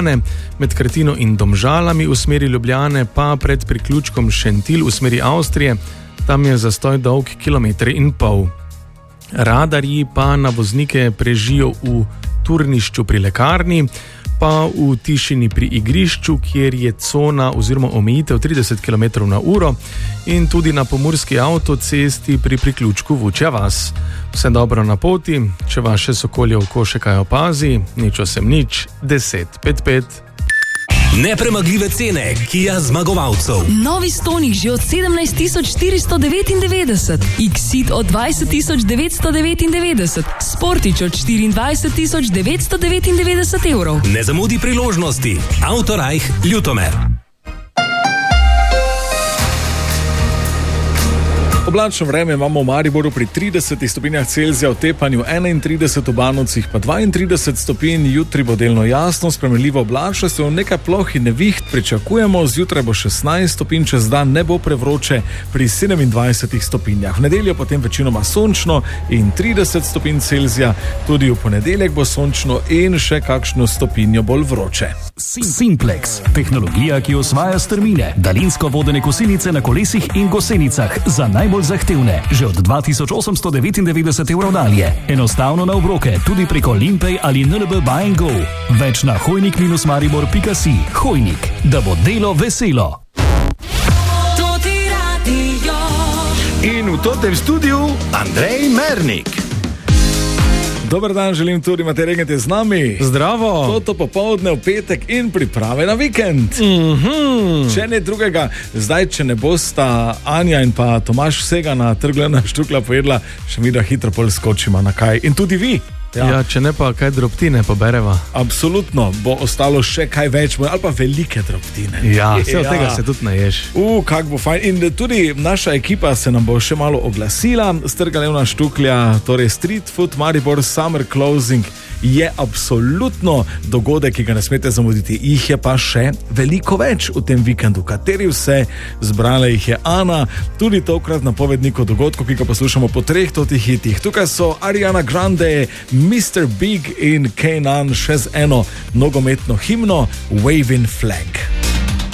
Ljubljane, med Kretino in Domžalami v smeri Ljubljane pa pred priključkom Šentilj v smeri Avstrije, tam je zastoj dolg 1,5 km. Radarji pa na voznike prežijo v Turnišču pri lekarni, pa v Tišini pri igrišču, kjer je cona oziroma omejitev 30 km/h in tudi na pomurski avtocesti pri priključku Vučja vas. Vse dobro na poti, če vaše sokolje oko še kaj opazi, nič 1055. Nepremagljive cene Kia zmagovalcev. Novi Stonic že od 17.499, Exit od 20.999, Sportič od 24.999 evrov. Ne zamudi priložnosti. Autorajh Ljutomer. Oblačno vreme imamo v Mariboru pri 30 stopinjah Celzija, v Tepanju 31, v Banovcih pa 32 stopinj, jutri bo delno jasno, spremenljivo oblačnost, nekaj ploh in neviht pričakujemo, zjutraj bo 16 stopinj, čez dan ne bo prevroče pri 27 stopinjah. V nedeljo potem večinoma sončno in 30 stopinj Celzija, tudi v ponedeljek bo sončno in še kakšno stopinjo bolj vroče. Simplex, tehnologija, ki osvaja strmine, daljinsko vodene kosilnice na kolesih in gosenicah za najbolj zahtevne, že od 2899 evrov dalje. Enostavno na obroke, tudi preko Limpay ali NLB Buy & Go. Več na hojnik-maribor.si. Hojnik, da bo delo veselo. In v totem studiu Andrej Mernik. Dober dan, želim tudi, imate regente z nami. Zdravo. Toto popoldne v petek in priprave na vikend. Če ne drugega, zdaj, če ne bosta Anja in pa Tomaž vsega na Trgu Levna Štukla pojedla, še mi da hitro pol skočima na kaj. In tudi vi. Ja, če ne pa kaj drobtine pobereva. Absolutno, bo ostalo še kaj več, ali pa velike drobtine. Ja, vse od tega se tudi naješ. Kak bo fajn. In tudi naša ekipa se nam bo še malo oglasila. Z Trga Levna Štuklja, torej Street Food Maribor Summer Closing je absolutno dogodek, ki ga ne smete zamuditi. Jih je pa še veliko več v tem vikendu. Kateri vse, zbrala jih je Ana, tudi tokrat napovednik dogodkov, ki ga poslušamo po 3 totih hitih. Tukaj so Ariana Grande, Mr. Big in Kanan še z eno nogometno himno Waving Flag.